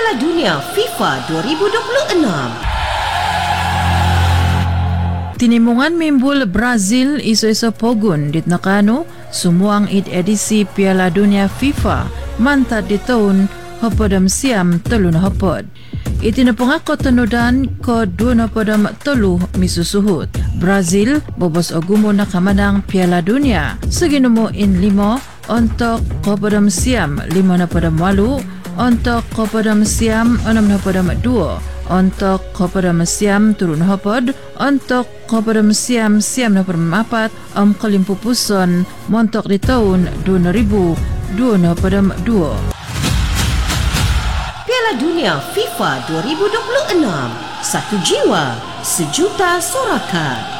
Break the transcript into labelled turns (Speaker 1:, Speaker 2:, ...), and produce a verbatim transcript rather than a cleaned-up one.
Speaker 1: Piala Dunia FIFA dua ribu dua puluh enam.
Speaker 2: Tinimungan mimbul Brazil iso-iso pogun dit nakano sumuang id edisi Piala Dunia FIFA mantad di tahun hopodam siam telu na hopod. Itinapungako tanudan ko dua na podam telu misusuhut. Brazil bobos ogumo na kamanang Piala Dunia seginumo in limo untuk hopodam siam lima na podam walu, untuk hopodam siam enam na podam dua, untuk hopodam siam turun hopod, untuk hopodam siam siam na podam apat om kalimpupuson montok di tahun dua ribu dua na podam dua.
Speaker 1: Piala Dunia FIFA dua ribu dua puluh enam. Satu jiwa, sejuta sorakan.